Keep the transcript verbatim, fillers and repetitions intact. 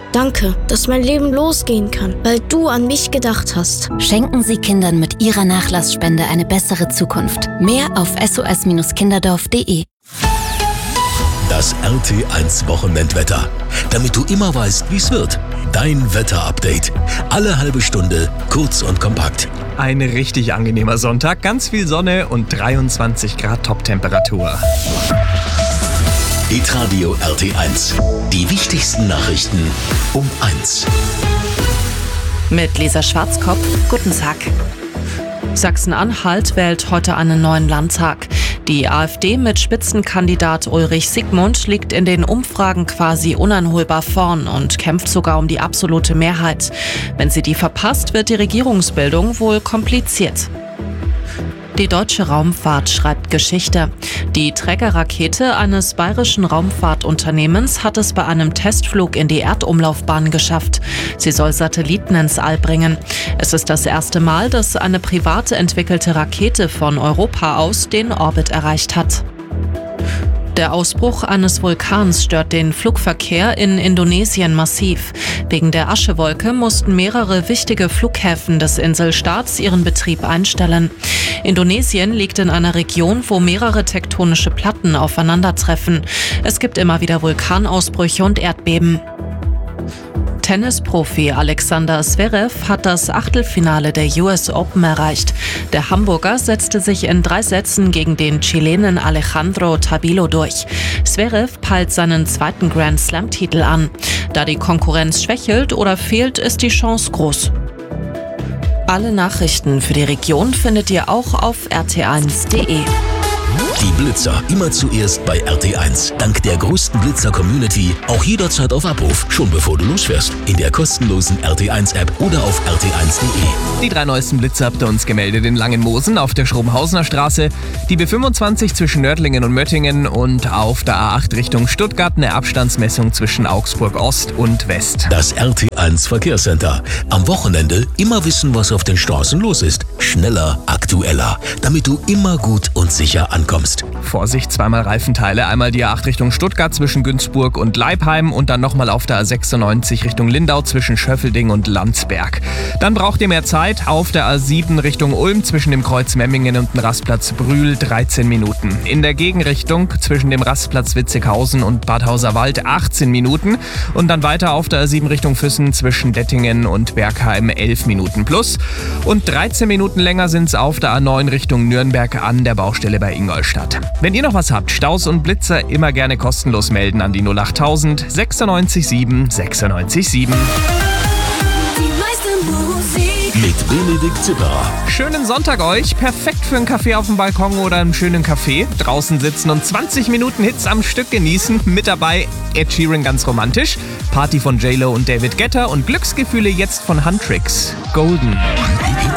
Danke, dass mein Leben losgehen kann, weil du an mich gedacht hast. Schenken Sie Kindern mit Ihrer Nachlassspende eine bessere Zukunft. Mehr auf s o s kinderdorf punkt d e. Das R T eins Wochenendwetter. Damit du immer weißt, wie es wird. Dein Wetterupdate. Alle halbe Stunde, kurz und kompakt. Ein richtig angenehmer Sonntag, ganz viel Sonne und dreiundzwanzig Grad Toptemperatur. Hitradio R T eins. Die wichtigsten Nachrichten um eins. Mit Lisa Schwarzkopf, guten Tag. Sachsen-Anhalt wählt heute einen neuen Landtag. Die AfD mit Spitzenkandidat Ulrich Siegmund liegt in den Umfragen quasi uneinholbar vorn und kämpft sogar um die absolute Mehrheit. Wenn sie die verpasst, wird die Regierungsbildung wohl kompliziert. Die deutsche Raumfahrt schreibt Geschichte. Die Trägerrakete eines bayerischen Raumfahrtunternehmens hat es bei einem Testflug in die Erdumlaufbahn geschafft. Sie soll Satelliten ins All bringen. Es ist das erste Mal, dass eine privat entwickelte Rakete von Europa aus den Orbit erreicht hat. Der Ausbruch eines Vulkans stört den Flugverkehr in Indonesien massiv. Wegen der Aschewolke mussten mehrere wichtige Flughäfen des Inselstaats ihren Betrieb einstellen. Indonesien liegt in einer Region, wo mehrere tektonische Platten aufeinandertreffen. Es gibt immer wieder Vulkanausbrüche und Erdbeben. Tennisprofi Alexander Zverev hat das Achtelfinale der U S Open erreicht. Der Hamburger setzte sich in drei Sätzen gegen den Chilenen Alejandro Tabilo durch. Zverev peilt seinen zweiten Grand Slam-Titel an. Da die Konkurrenz schwächelt oder fehlt, ist die Chance groß. Alle Nachrichten für die Region findet ihr auch auf r t eins punkt d e. Die Blitzer immer zuerst bei R T eins. Dank der größten Blitzer-Community auch jederzeit auf Abruf, schon bevor du losfährst. In der kostenlosen R T eins App oder auf r t eins punkt d e. Die drei neuesten Blitzer habt ihr uns gemeldet in Langenmosen auf der Schrobenhausener Straße, die B fünfundzwanzig zwischen Nördlingen und Möttingen und auf der A acht Richtung Stuttgart eine Abstandsmessung zwischen Augsburg Ost und West. Das R T eins Verkehrscenter. Am Wochenende immer wissen, was auf den Straßen los ist. Schneller, aktueller, damit du immer gut und sicher ankommst. Vorsicht, zweimal Reifenteile. Einmal die A acht Richtung Stuttgart zwischen Günzburg und Leipheim und dann nochmal auf der A sechsundneunzig Richtung Lindau zwischen Schöffelding und Landsberg. Dann braucht ihr mehr Zeit auf der A sieben Richtung Ulm zwischen dem Kreuz Memmingen und dem Rastplatz Brühl dreizehn Minuten. In der Gegenrichtung zwischen dem Rastplatz Witzighausen und Bad Hauserwald achtzehn Minuten und dann weiter auf der A sieben Richtung Füssen zwischen Dettingen und Bergheim elf Minuten plus. Und dreizehn Minuten länger sind es auf der A neun Richtung Nürnberg an der Baustelle bei Ingolstadt. Wenn ihr noch was habt, Staus und Blitzer immer gerne kostenlos melden an die null achttausend sechsundneunzig sieben sechsundneunzig sieben. Mit Benedikt Zipperer. Schönen Sonntag euch, perfekt für einen Kaffee auf dem Balkon oder einen schönen Café. Draußen sitzen und zwanzig Minuten Hits am Stück genießen. Mit dabei Ed Sheeran ganz romantisch, Party von J Lo und David Guetta und Glücksgefühle jetzt von Huntrix. Golden.